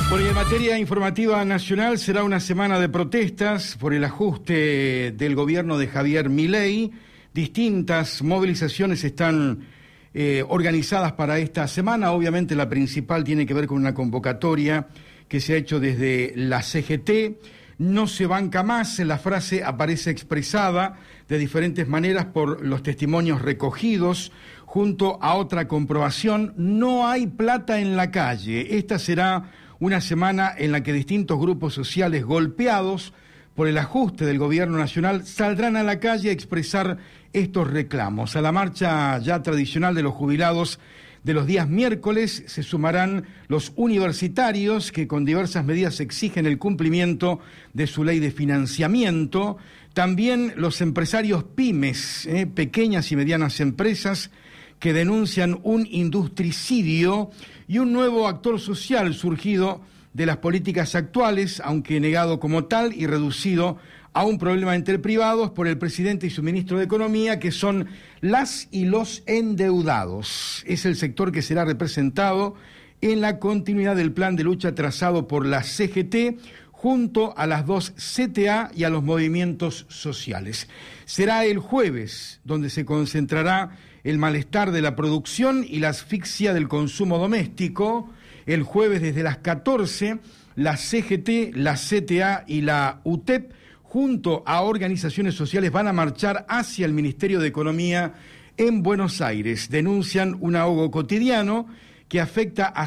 Bueno, y en materia informativa nacional será una semana de protestas por el ajuste del gobierno de Javier Milei. Distintas movilizaciones están organizadas para esta semana. Obviamente la principal tiene que ver con una convocatoria que se ha hecho desde la CGT. No se banca más, la frase aparece expresada de diferentes maneras por los testimonios recogidos, junto a otra comprobación: no hay plata en la calle. Esta será una semana en la que distintos grupos sociales golpeados por el ajuste del gobierno nacional saldrán a la calle a expresar estos reclamos. A la marcha ya tradicional de los jubilados de los días miércoles se sumarán los universitarios, que con diversas medidas exigen el cumplimiento de su ley de financiamiento. También los empresarios pymes, pequeñas y medianas empresas, que denuncian un industricidio, y un nuevo actor social surgido de las políticas actuales, aunque negado como tal y reducido a un problema entre privados por el presidente y su ministro de Economía, que son las y los endeudados. Es el sector que será representado en la continuidad del plan de lucha trazado por la CGT, junto a las dos CTA y a los movimientos sociales. Será el jueves donde se concentrará el malestar de la producción y la asfixia del consumo doméstico. El jueves desde las 14, la CGT, la CTA y la UTEP, junto a organizaciones sociales, van a marchar hacia el Ministerio de Economía en Buenos Aires. Denuncian un ahogo cotidiano que afecta a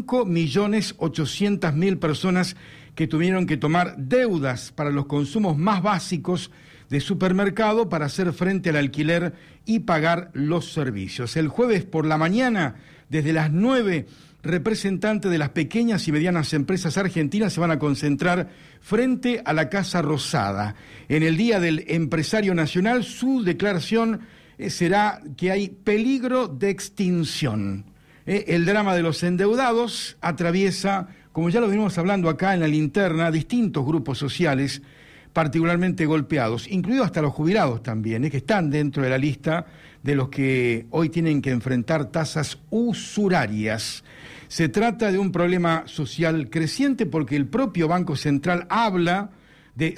5.800.000 personas que tuvieron que tomar deudas para los consumos más básicos de supermercado para hacer frente al alquiler y pagar los servicios. El jueves por la mañana, desde las 9, representantes de las pequeñas y medianas empresas argentinas se van a concentrar frente a la Casa Rosada. En el Día del Empresario Nacional, su declaración será que hay peligro de extinción. El drama de los endeudados atraviesa, como ya lo venimos hablando acá en la linterna, distintos grupos sociales particularmente golpeados, incluidos hasta los jubilados también, que están dentro de la lista de los que hoy tienen que enfrentar tasas usurarias. Se trata de un problema social creciente porque el propio Banco Central habla de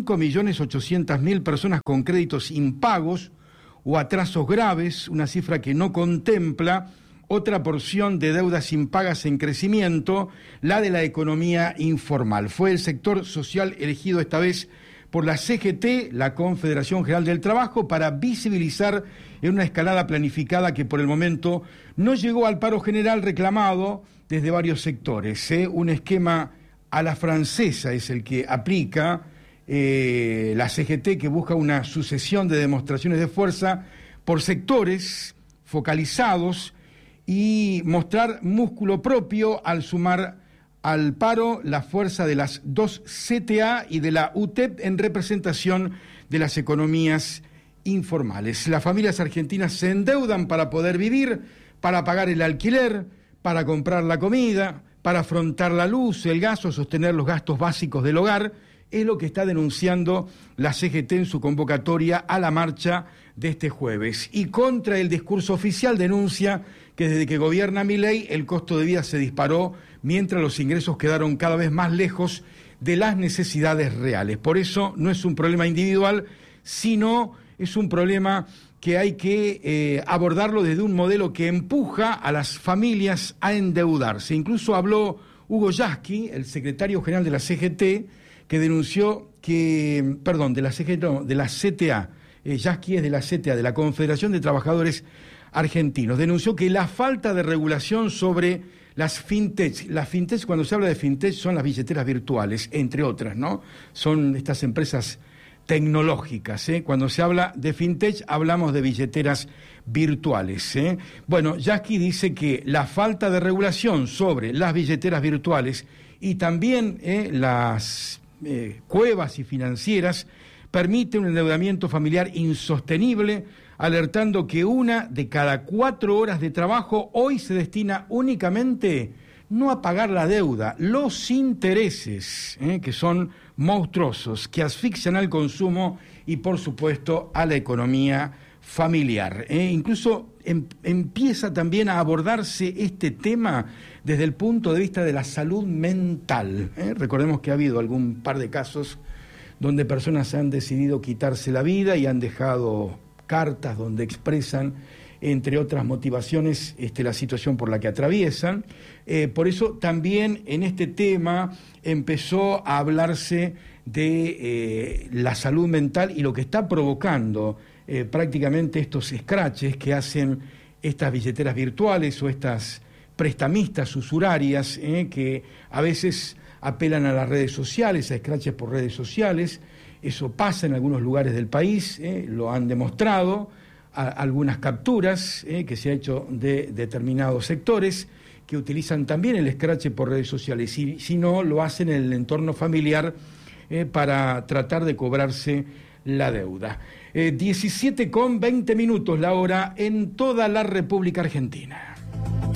5.800.000 personas con créditos impagos o atrasos graves, una cifra que no contempla otra porción de deudas impagas en crecimiento, la de la economía informal. Fue el sector social elegido esta vez por la CGT, la Confederación General del Trabajo, para visibilizar en una escalada planificada que por el momento no llegó al paro general reclamado desde varios sectores. Un esquema a la francesa es el que aplica la CGT, que busca una sucesión de demostraciones de fuerza por sectores focalizados y mostrar músculo propio al sumar al paro la fuerza de las dos CTA y de la UTEP en representación de las economías informales. Las familias argentinas se endeudan para poder vivir, para pagar el alquiler, para comprar la comida, para afrontar la luz, el gas o sostener los gastos básicos del hogar. Es lo que está denunciando la CGT en su convocatoria a la marcha de este jueves. Y contra el discurso oficial denuncia que desde que gobierna Milei el costo de vida se disparó mientras los ingresos quedaron cada vez más lejos de las necesidades reales. Por eso no es un problema individual, sino es un problema que hay que abordarlo desde un modelo que empuja a las familias a endeudarse. Incluso habló Hugo Yasky, el secretario general de la CGT, que denunció que, perdón, de la CGT, no, de la CTA, Yasky es de la CTA, de la Confederación de Trabajadores Argentinos, denunció que la falta de regulación sobre las fintech, cuando se habla de fintech son las billeteras virtuales, entre otras, ¿no? Son estas empresas tecnológicas, Cuando se habla de fintech hablamos de billeteras virtuales, Bueno, Yasky dice que la falta de regulación sobre las billeteras virtuales y también las cuevas y financieras permite un endeudamiento familiar insostenible, alertando que 1 de cada 4 horas de trabajo hoy se destina únicamente no a pagar la deuda, los intereses, que son monstruosos, que asfixian al consumo y por supuesto a la economía familiar. Incluso empieza también a abordarse este tema desde el punto de vista de la salud mental. Recordemos que ha habido algún par de casos donde personas han decidido quitarse la vida y han dejado cartas donde expresan, entre otras motivaciones, la situación por la que atraviesan. Por eso también en este tema empezó a hablarse de la salud mental y lo que está provocando prácticamente estos scratches que hacen estas billeteras virtuales o estas prestamistas usurarias que a veces apelan a las redes sociales, a scratches por redes sociales. Eso pasa en algunos lugares del país, lo han demostrado, algunas capturas que se ha hecho de determinados sectores que utilizan también el scratch por redes sociales, y si no, lo hacen en el entorno familiar para tratar de cobrarse la deuda. 17:20 la hora en toda la República Argentina.